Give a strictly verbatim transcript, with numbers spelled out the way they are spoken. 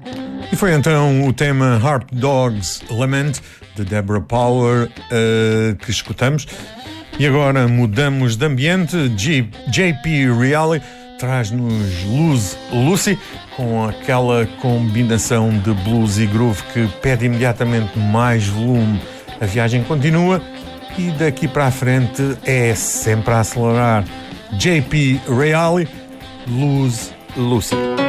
E foi então o tema Harp Dogs Lament de Deborah Power uh, que escutamos. E agora mudamos de ambiente. G- J P Reali traz-nos Lose Lucy, com aquela combinação de blues e groove que pede imediatamente mais volume. A viagem continua e daqui para a frente é sempre a acelerar. J P Reali, Lose Lucy.